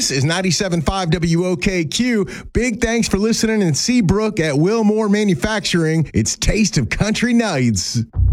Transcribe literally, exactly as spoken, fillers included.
This is ninety-seven point five W O K Q. Big thanks for listening in Seabrook at Wilmore Manufacturing. It's Taste of Country Nights.